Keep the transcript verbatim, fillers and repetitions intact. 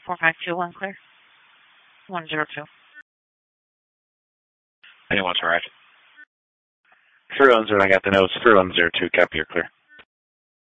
four five two one clear. one zero two. Anyone to right? three one zero, I got the notes. three one zero two, copy, you're clear.